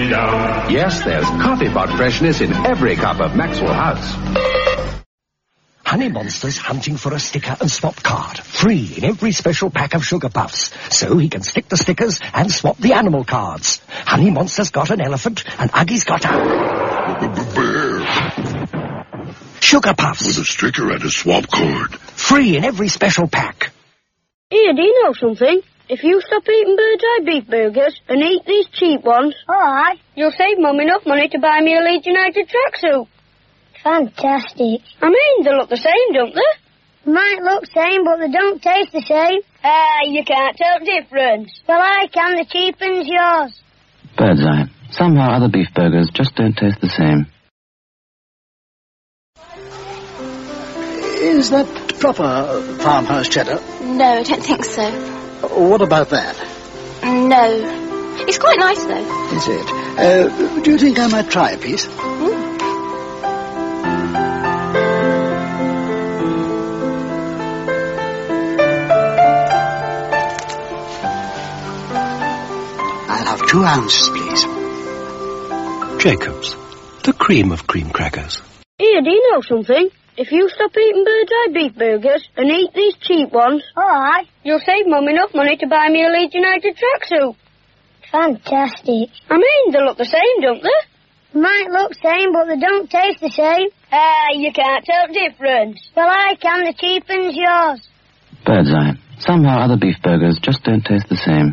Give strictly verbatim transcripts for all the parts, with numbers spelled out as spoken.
down. Yes, there's coffee pot freshness in every cup of Maxwell House. Honey Monster's hunting for a sticker and swap card, free in every special pack of Sugar Puffs, so he can stick the stickers and swap the animal cards. Honey Monster's got an elephant, and Uggie's got a... bear. Sugar Puffs. With a sticker and a swap card. Free in every special pack. Here, do you know something? If you stop eating Bird's Eye beef burgers and eat these cheap ones, Alright. you'll save Mum enough money to buy me a Leeds United tracksuit. Fantastic. I mean, they look the same, don't they? Might look same, but they don't taste the same. Ah, you can't tell the difference. Well, I can. The cheapen's yours. Bird's Eye. Somehow other beef burgers just don't taste the same. Is that proper farmhouse cheddar? No, I don't think so. What about that? No. It's quite nice, though. Is it? Uh, do you think I might try a piece? Mm. I'll have two ounces, please. Jacob's, the cream of cream crackers. Here, do you know something? If you stop eating Bird's Eye beef burgers and eat these cheap ones, Alright. you'll save Mum enough money to buy me a Leeds United tracksuit. Fantastic. I mean, they look the same, don't they? Might look same, but they don't taste the same. Ah, you can't tell the difference. Well, I can. The cheapen's yours. Bird's Eye. Somehow other beef burgers just don't taste the same.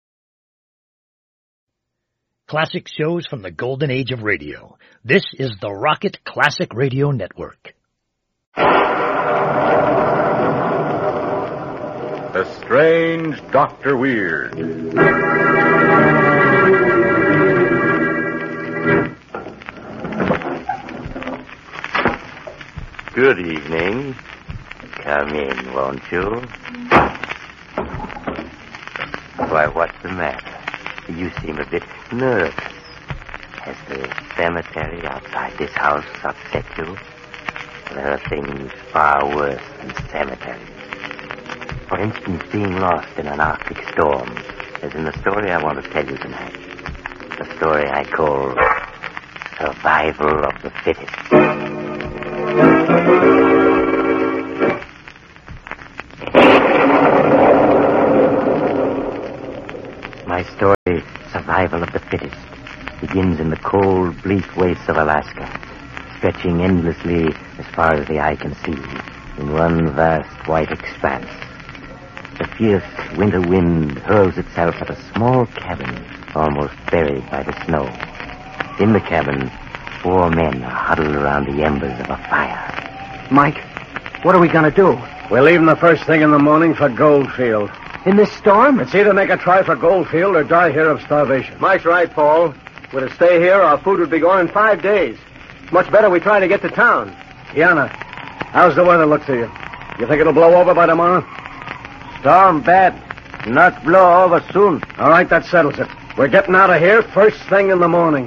Classic shows from the golden age of radio. This is the Rocket Classic Radio Network. The Strange Doctor Weird. Good evening. Come in, won't you? Why, what's the matter? You seem a bit nervous. Has the cemetery outside this house upset you? There are things far worse than cemeteries. For instance, being lost in an Arctic storm, as in the story I want to tell you tonight. The story I call Survival of the Fittest. My story, Survival of the Fittest, begins in the cold, bleak wastes of Alaska, stretching endlessly as far as the eye can see, in one vast white expanse. The fierce winter wind hurls itself at a small cabin almost buried by the snow. In the cabin, four men are huddled around the embers of a fire. Mike, what are we going to do? We're leaving the first thing in the morning for Goldfield. In this storm? It's either make a try for Goldfield or die here of starvation. Mike's right, Paul. We're to stay here, our food would be gone in five days. Much better we try to get to town. Yana, how's the weather look to you? You think it'll blow over by tomorrow? Storm bad. Not blow over soon. All right, that settles it. We're getting out of here first thing in the morning.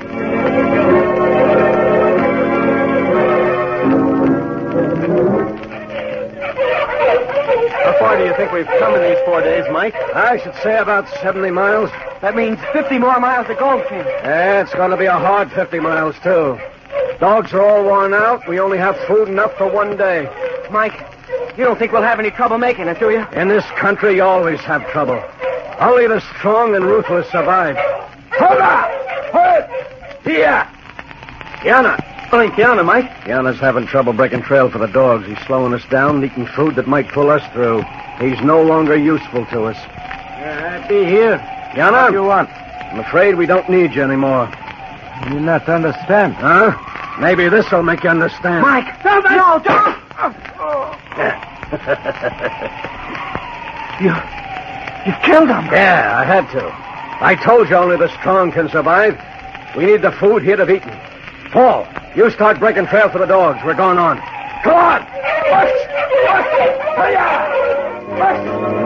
How far do you think we've come in these four days, Mike? I should say about seventy miles. That means fifty more miles to Goldfield. Yeah, it's going to be a hard fifty miles, too. Dogs are all worn out. We only have food enough for one day. Mike, you don't think we'll have any trouble making it, do you? In this country, you always have trouble. Only the strong and ruthless survive. Hold up! Hold! Here! Yana! Oh, Yana, Mike. Yana's having trouble breaking trail for the dogs. He's slowing us down, eating food that might pull us through. He's no longer useful to us. Yeah, be here. Yana? What do you want? I'm afraid we don't need you anymore. You not understand. Huh? Maybe this'll make you understand. Mike! No, no, don't! you... You killed him. Yeah, I had to. I told you only the strong can survive. We need the food he'd have eaten. Paul, you start breaking trail for the dogs. We're going on. Come on! Push! Push! Hiya! Push!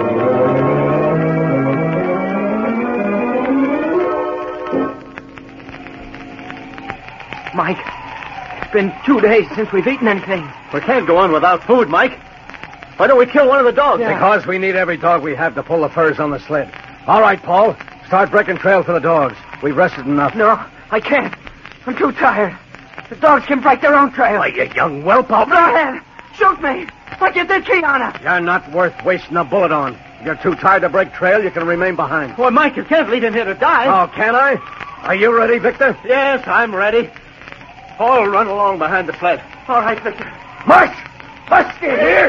Mike, it's been two days since we've eaten anything. We can't go on without food, Mike. Why don't we kill one of the dogs? Yeah. Because we need every dog we have to pull the furs on the sled. All right, Paul. Start breaking trail for the dogs. We've rested enough. No, I can't. I'm too tired. The dogs can break their own trail. Why, you young whelp, I'll... Go ahead. Shoot me. I'll get the key on her. You're not worth wasting a bullet on. If you're too tired to break trail, you can remain behind. Well, Mike, you can't leave him here to die. Oh, can I? Are you ready, Victor? Yes, I'm ready. Paul will run along behind the sled. All right, Victor. March! March, get here!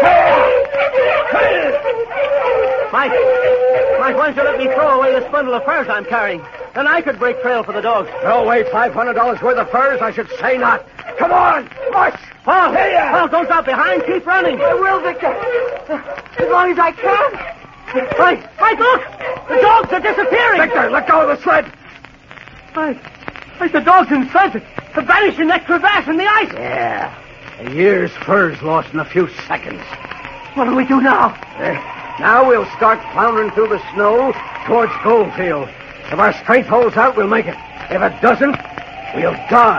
Mike, Mike, why don't you let me throw away this bundle of furs I'm carrying? Then I could break trail for the dogs. Throw away five hundred dollars worth of furs? I should say not. Come on! March! Paul! Here! Paul, don't stop behind. Keep running. I will, Victor. As long as I can. Mike! Mike, look! The dogs are disappearing! Victor, let go of the sled! Mike, Mike, the dogs and sleds have vanished in that crevasse in the ice. Yeah. A year's furs lost in a few seconds. What do we do now? Uh, now we'll start floundering through the snow towards Goldfield. If our strength holds out, we'll make it. If it doesn't, we'll die.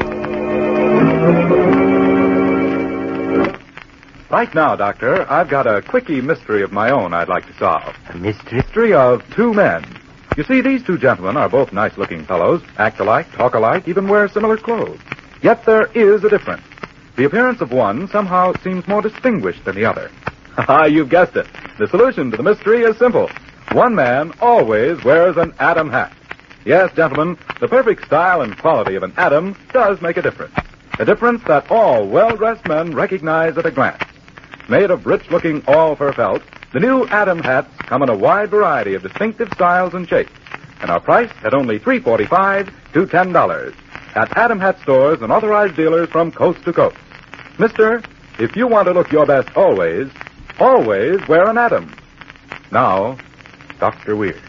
Right now, Doctor, I've got a quickie mystery of my own I'd like to solve. A mystery? Mystery of two men. You see, these two gentlemen are both nice-looking fellows, act alike, talk alike, even wear similar clothes. Yet there is a difference. The appearance of one somehow seems more distinguished than the other. Ha, you've guessed it. The solution to the mystery is simple. One man always wears an Adam hat. Yes, gentlemen, the perfect style and quality of an Adam does make a difference. A difference that all well-dressed men recognize at a glance. Made of rich-looking all-fur felt, the new Adam hats come in a wide variety of distinctive styles and shapes, and are priced at only three dollars and forty-five cents to ten dollars at Adam Hat stores and authorized dealers from coast to coast. Mister, if you want to look your best always, always wear an Adam. Now, Doctor Weird.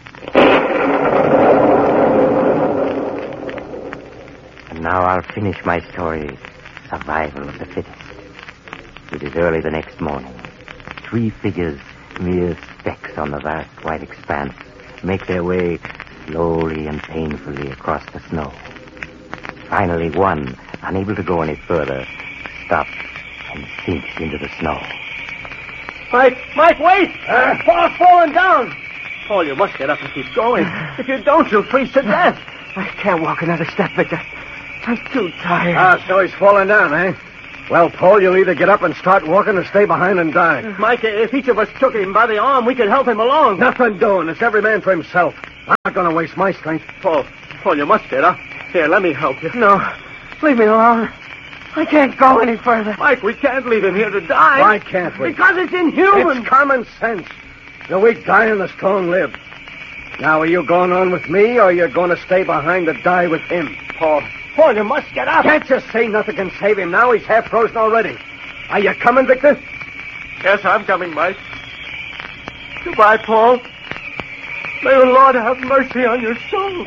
And now I'll finish my story, Survival of the Fittest. It is early the next morning. Three figures, mere specks on the vast white expanse, make their way slowly and painfully across the snow. Finally, one, unable to go any further, stops and sinks into the snow. Mike, Mike, wait! Uh, Paul's falling down. Paul, you must get up and keep going. If you don't, you'll freeze to death. I can't walk another step, Victor. I'm too tired. Ah, so he's falling down, eh? Well, Paul, you'll either get up and start walking or stay behind and die. Mike, if each of us took him by the arm, we could help him along. Nothing doing. It's every man for himself. I'm not going to waste my strength. Paul, Paul, you must get up. Here, let me help you. No, leave me alone. I can't go any further. Mike, we can't leave him here to die. Why can't we? Because it's inhuman. It's common sense. The weak die and the strong live. Now, are you going on with me, or are you going to stay behind to die with him? Paul, Paul, you must get up. Can't you say nothing can save him now? He's half frozen already. Are you coming, Victor? Yes, I'm coming, Mike. Goodbye, Paul. May the Lord have mercy on your soul.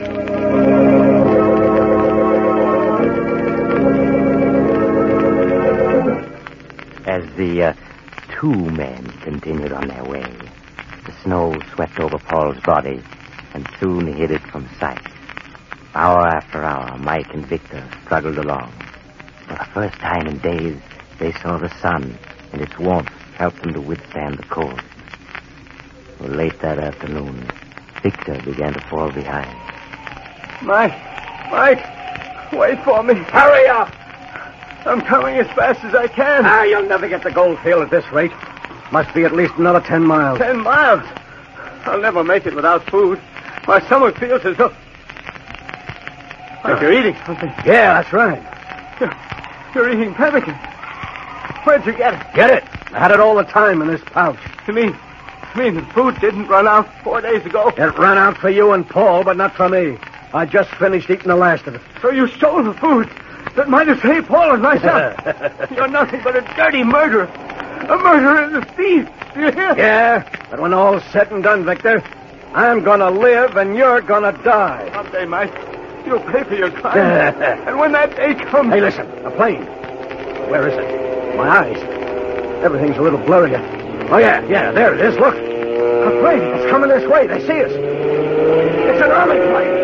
As the uh, two men continued on their way, the snow swept over Paul's body and soon hid it from sight. Hour after hour, Mike and Victor struggled along. For the first time in days, they saw the sun, and its warmth helped them to withstand the cold. Well, late that afternoon, Victor began to fall behind. Mike, Mike, wait for me. Hurry up! I'm coming as fast as I can. Ah, you'll never get to Goldfield at this rate. Must be at least another ten miles. Ten miles? I'll never make it without food. My stomach feels as though... Like you're eating something. Yeah, that's right. You're, you're eating pemmican. Where'd you get it? Get it? I had it all the time in this pouch. You mean, you mean the food didn't run out four days ago? It ran out for you and Paul, but not for me. I just finished eating the last of it. So you stole the food that might have saved Paul and myself. You're nothing but a dirty murderer. A murderer and a thief. Do you hear? Yeah, but when all's said and done, Victor, I'm gonna live and you're gonna die. Someday, Mike, you'll pay for your crime. And when that day comes... Hey, listen, a plane. Where is it? My eyes. Everything's a little blurry. Oh, yeah, yeah, there it is. Look. A plane. It's coming this way. They see us. It's an army plane.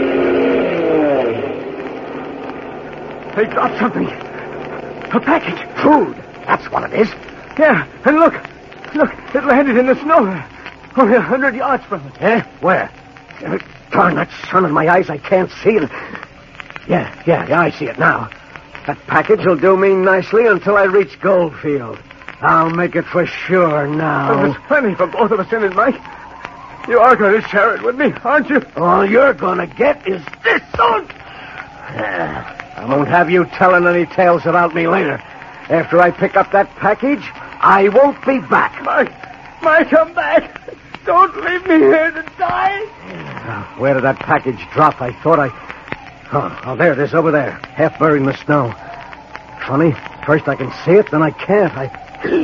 They dropped something. A package. Food. That's what it is. Yeah, and look. Look, it landed in the snow. Only a hundred yards from it. Eh? Where? Uh, Darn that sun in my eyes, I can't see it. Yeah, yeah, yeah, I see it now. That package will do me nicely until I reach Goldfield. I'll make it for sure now. There's plenty for both of us in it, Mike. You are going to share it with me, aren't you? All you're going to get is this son. Yeah, I won't have you telling any tales about me later. After I pick up that package, I won't be back. Mike, Mike, come back. Don't leave me here to die. Uh, where did that package drop? I thought I... Oh, oh, there it is, over there, half buried in the snow. Funny, first I can see it, then I can't. I...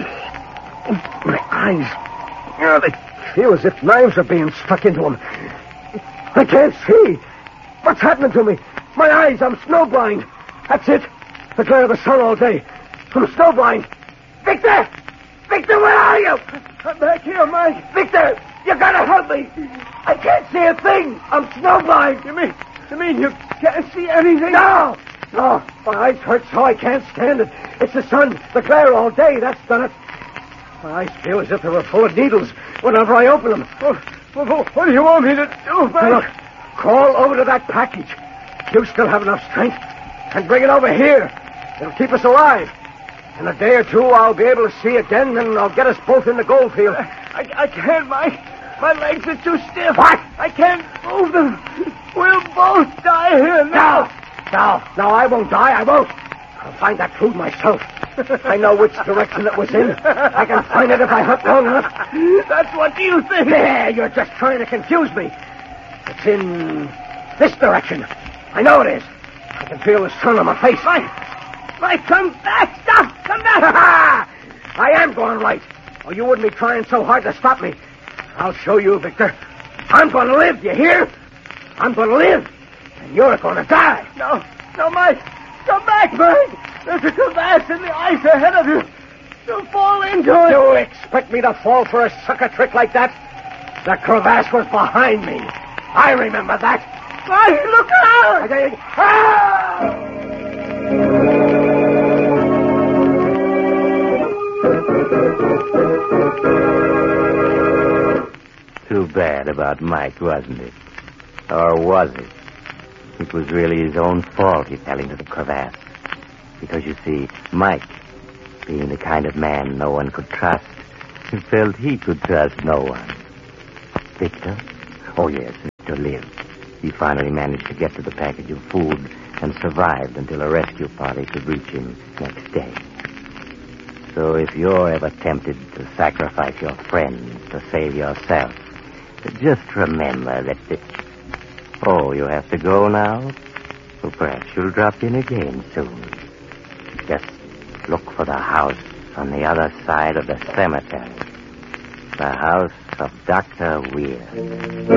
My eyes... Oh, they feel as if knives are being stuck into them. I can't see. What's happening to me? My eyes, I'm snowblind. That's it. The glare of the sun all day. I'm snowblind. Victor! Victor, where are you? I'm back here, Mike. Victor, you gotta help me. I can't see a thing. I'm snowblind. You mean, you mean you can't see anything? No! No, my eyes hurt so I can't stand it. It's the sun, the glare all day, that's done it. My eyes feel as if they were full of needles whenever I open them. Oh, oh, what do you want me to do, Mike? Now look, crawl over to that package. You still have enough strength. And bring it over here. It'll keep us alive. In a day or two, I'll be able to see again, and I'll get us both in the Goldfield. I, I can't, Mike. My legs are too stiff. What? I can't move them. We'll both die here now. No, no, I won't die. I won't. I'll find that food myself. I know which direction it was in. I can find it if I hunt long enough. That's what you think. Yeah, you're just trying to confuse me. It's in this direction. I know it is. I can feel the sun on my face. Mike, Mike, come back. Stop. Come back. I am going right. Or you wouldn't be trying so hard to stop me. I'll show you, Victor. I'm going to live, you hear? I'm going to live. And you're going to die. No, no, Mike. Come back, Mike. There's a crevasse in the ice ahead of you. You'll fall into it. You expect me to fall for a sucker trick like that? The crevasse was behind me. I remember that. Mike, look out! Ah! Too bad about Mike, wasn't it? Or was it? It was really his own fault he fell into the crevasse. Because, you see, Mike, being the kind of man no one could trust, felt he could trust no one. Victor? Oh, yes, Victor lived. He finally managed to get to the package of food and survived until a rescue party could reach him next day. So if you're ever tempted to sacrifice your friends to save yourself, just remember that... The... Oh, you have to go now? Well, perhaps you'll drop in again soon. Just look for the house on the other side of the cemetery. The house of Doctor Weir.